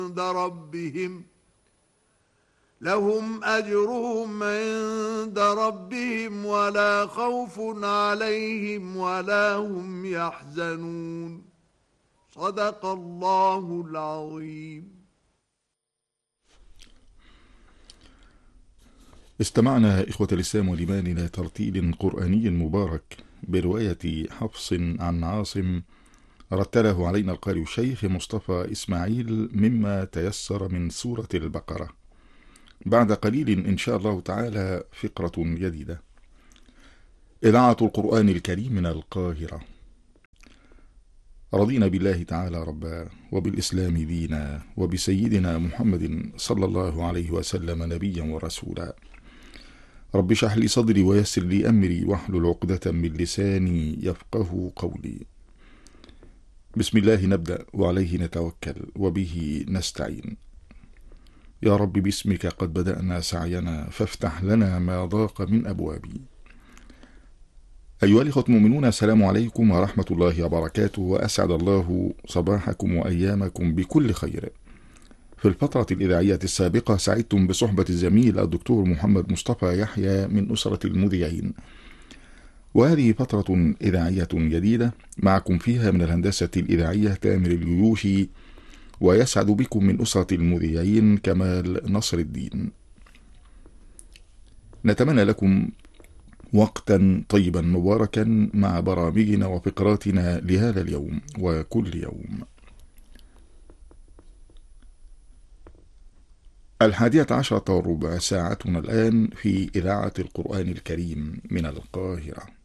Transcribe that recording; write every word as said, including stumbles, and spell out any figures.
عند ربهم لهم أجرهم عند ربهم ولا خوف عليهم ولا هم يحزنون. صدق الله العظيم. استمعنا إخوة الإسلام والإيمان إلى ترتيل قرآني مبارك برواية حفص عن عاصم، رتله علينا القارئ الشيخ مصطفى إسماعيل مما تيسر من سورة البقرة. بعد قليل إن شاء الله تعالى فقرة جديدة. إذاعة القرآن الكريم من القاهرة. رضينا بالله تعالى ربا، وبالإسلام دينا، وبسيدنا محمد صلى الله عليه وسلم نبيا ورسولا. رب اشرح لي صدري ويسر لي أمري واحلل عقدة من لساني يفقه قولي. بسم الله نبدأ وعليه نتوكل وبه نستعين. يا رب باسمك قد بدأنا سعينا فافتح لنا ما ضاق من أبوابي. أيها الإخوة المؤمنون، السلام عليكم ورحمة الله وبركاته، وأسعد الله صباحكم وأيامكم بكل خير. في الفترة الإذاعية السابقة سعدتم بصحبة الزميل الدكتور محمد مصطفى يحيى من أسرة المذيعين، وهذه فترة إذاعية جديدة معكم فيها من الهندسة الإذاعية تامر الجيوشي، ويسعد بكم من أسرة المذيعين كمال نصر الدين. نتمنى لكم وقتا طيبا مباركا مع برامجنا وفقراتنا لهذا اليوم وكل يوم. الحادية عشرة والربع ساعتنا الآن في إذاعة القرآن الكريم من القاهرة.